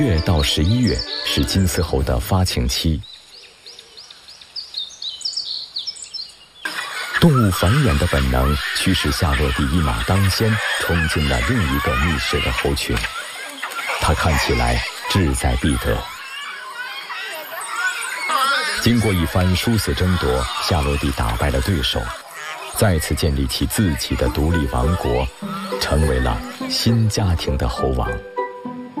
月到11月是金丝猴的发情期。动物繁衍的本能驱使夏洛蒂一马当先，冲进了另一个觅食的猴群。它看起来志在必得。经过一番殊死争夺，夏洛蒂打败了对手，再次建立起自己的独立王国，成为了新家庭的猴王。